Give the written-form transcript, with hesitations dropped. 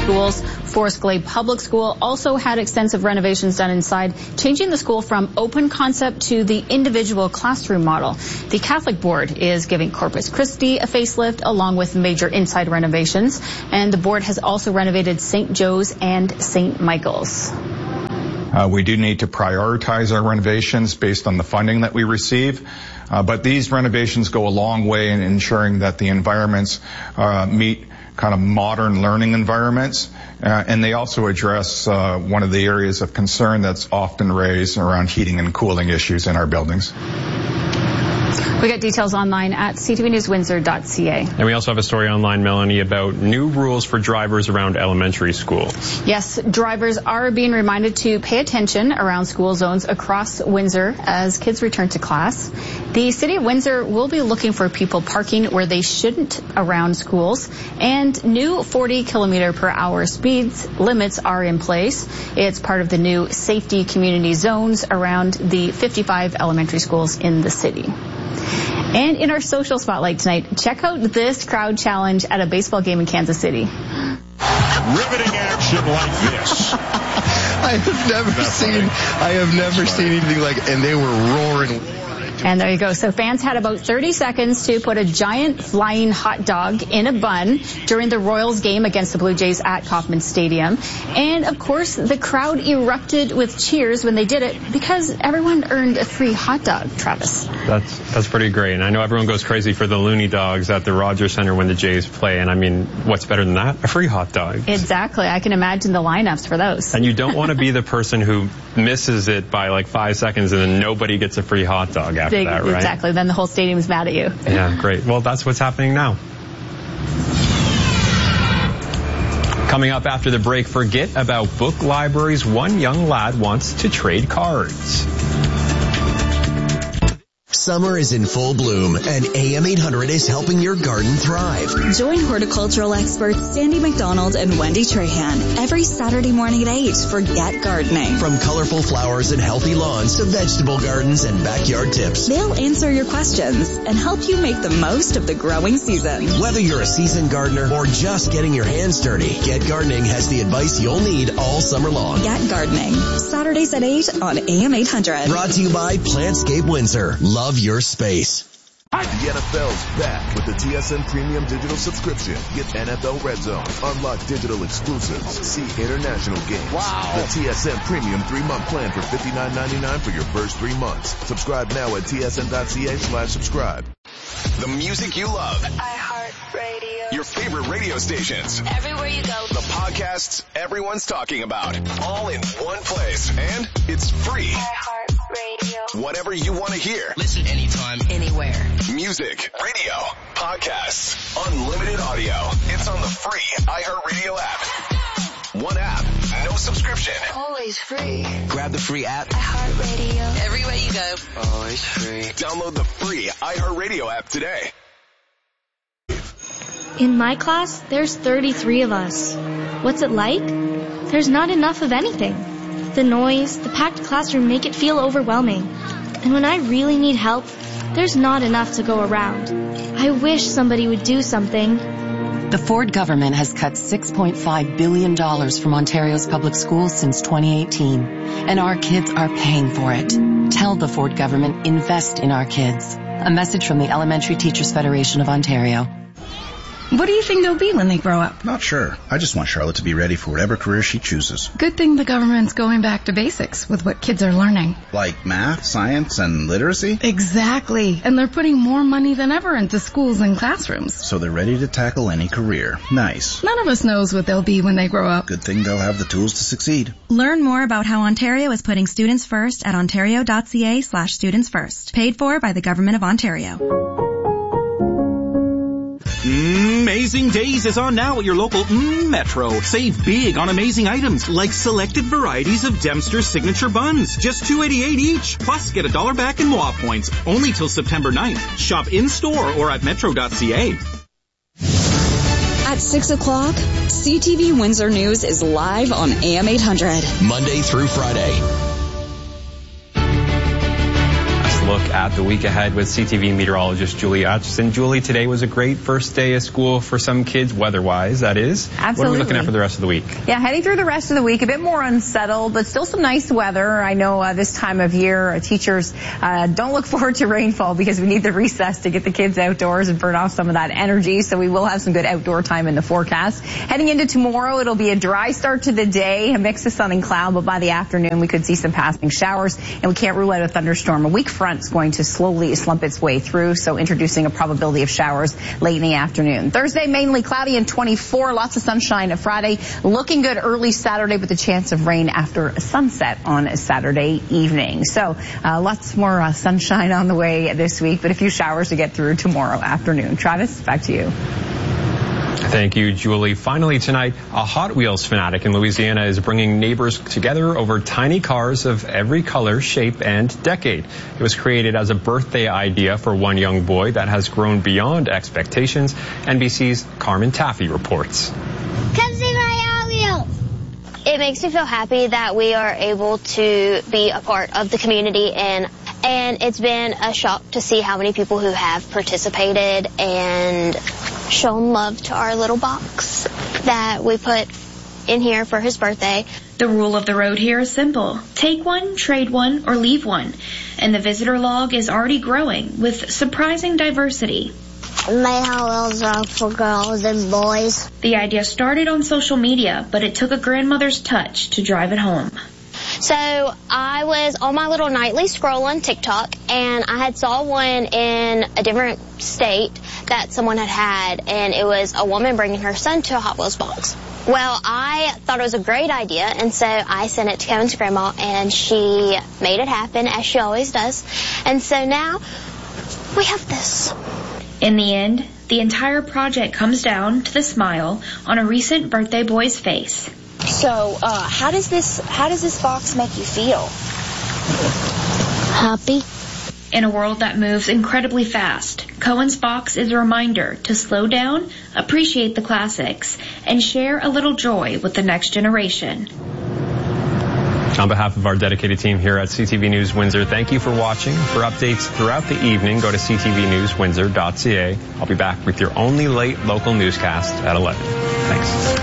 schools. Forest Glade Public School also had extensive renovations done inside, changing the school from open concept to the individual classroom model. The Catholic Board is giving Corpus Christi a facelift along with major inside renovations, and the board has also renovated St. Joe's and St. Michael's. We do need to prioritize our renovations based on the funding that we receive, but these renovations go a long way in ensuring that the environments meet kind of modern learning environments, and they also address one of the areas of concern that's often raised around heating and cooling issues in our buildings. We got details online at ctvnewswindsor.ca. And we also have a story online, Melanie, about new rules for drivers around elementary schools. Yes, drivers are being reminded to pay attention around school zones across Windsor as kids return to class. The City of Windsor will be looking for people parking where they shouldn't around schools, and new 40-kilometer-per-hour speed limits are in place. It's part of the new safety community zones around the 55 elementary schools in the city. And in our social spotlight tonight, check out this crowd challenge at a baseball game in Kansas City. Riveting action like this. I have never seen anything like it, and they were roaring. And there you go. So fans had about 30 seconds to put a giant flying hot dog in a bun during the Royals game against the Blue Jays at Kauffman Stadium. And, of course, the crowd erupted with cheers when they did it because everyone earned a free hot dog, Travis. That's pretty great. And I know everyone goes crazy for the Looney Dogs at the Rogers Center when the Jays play. And, I mean, what's better than that? A free hot dog. Exactly. I can imagine the lineups for those. And you don't want to be the person who misses it by like 5 seconds and then nobody gets a free hot dog after that, right? Exactly. Then the whole stadium's mad at you. Yeah, great. Well, that's what's happening now. Coming up after the break, forget about book libraries. One young lad wants to trade cards. Summer is in full bloom, and AM 800 is helping your garden thrive. Join horticultural experts Sandy McDonald and Wendy Trahan every Saturday morning at 8 for Get Gardening. From colorful flowers and healthy lawns to vegetable gardens and backyard tips. They'll answer your questions and help you make the most of the growing season. Whether you're a seasoned gardener or just getting your hands dirty, Get Gardening has the advice you'll need all summer long. Get Gardening, Saturdays at 8 on AM 800. Brought to you by Plantscape Windsor. Love your space. The NFL's back with the TSN Premium Digital Subscription. Get NFL Red Zone, unlock digital exclusives, see international games. Wow! The TSN Premium 3-month plan for $59.99 for your first 3 months. Subscribe now at tsn.ca/subscribe. The music you love. iHeartRadio. Your favorite radio stations. Everywhere you go. The podcasts everyone's talking about. All in one place. And it's free. iHeartRadio. Whatever you want to hear. Listen anytime, anywhere. Music, radio, podcasts, unlimited audio. It's on the free iHeartRadio app. One app, no subscription. Always free. Grab the free app. iHeartRadio. Everywhere you go. Always free. Download the free iHeartRadio app today. In my class, there's 33 of us. What's it like? There's not enough of anything. The noise, the packed classroom make it feel overwhelming. And when I really need help, there's not enough to go around. I wish somebody would do something. The Ford government has cut $6.5 billion from Ontario's public schools since 2018, and our kids are paying for it. Tell the Ford government, invest in our kids. A message from the Elementary Teachers Federation of Ontario. What do you think they'll be when they grow up? Not sure. I just want Charlotte to be ready for whatever career she chooses. Good thing the government's going back to basics with what kids are learning. Like math, science, and literacy? Exactly. And they're putting more money than ever into schools and classrooms. So they're ready to tackle any career. Nice. None of us knows what they'll be when they grow up. Good thing they'll have the tools to succeed. Learn more about how Ontario is putting students first at ontario.ca/students first. Paid for by the Government of Ontario. Amazing Days is on now at your local Metro. Save big on amazing items like selected varieties of Dempster's signature buns. Just $2.88 each. Plus, get $1 back in MOA points. Only till September 9th. Shop in-store or at metro.ca. At 6 o'clock, CTV Windsor News is live on AM 800. Monday through Friday. Look at the week ahead with CTV meteorologist Julie Atchison. Julie, today was a great first day of school for some kids, weather-wise, that is. Absolutely. What are we looking at for the rest of the week? Yeah, heading through the rest of the week, a bit more unsettled, but still some nice weather. I know this time of year, teachers don't look forward to rainfall because we need the recess to get the kids outdoors and burn off some of that energy. So we will have some good outdoor time in the forecast. Heading into tomorrow, it'll be a dry start to the day, a mix of sun and cloud, but by the afternoon, we could see some passing showers, and we can't rule out a thunderstorm. A weak front's going to slowly slump its way through, so introducing a probability of showers late in the afternoon. Thursday, mainly cloudy and 24, lots of sunshine. Friday, looking good early Saturday, with a chance of rain after sunset on a Saturday evening. So lots more sunshine on the way this week, but a few showers to get through tomorrow afternoon. Travis, back to you. Thank you, Julie. Finally tonight, a Hot Wheels fanatic in Louisiana is bringing neighbors together over tiny cars of every color, shape, and decade. It was created as a birthday idea for one young boy that has grown beyond expectations. NBC's Carmen Taffy reports. Come see my Hot Wheels. It makes me feel happy that we are able to be a part of the community, and it's been a shock to see how many people who have participated and shown love to our little box that we put in here for his birthday. The rule of the road here is simple. Take one, trade one, or leave one. And the visitor log is already growing with surprising diversity. My Hot Wheels are for girls and boys. The idea started on social media, but it took a grandmother's touch to drive it home. So I was on my little nightly scroll on TikTok, and I had saw one in a different state that someone had, and it was a woman bringing her son to a Hot Wheels box. Well, I thought it was a great idea, and so I sent it to Kevin's grandma, and she made it happen, as she always does. And so now we have this. In the end, the entire project comes down to the smile on a recent birthday boy's face. So, how does this box make you feel? Happy. In a world that moves incredibly fast, Cohen's box is a reminder to slow down, appreciate the classics, and share a little joy with the next generation. On behalf of our dedicated team here at CTV News Windsor, thank you for watching. For updates throughout the evening, go to ctvnewswindsor.ca. I'll be back with your only late local newscast at 11. Thanks.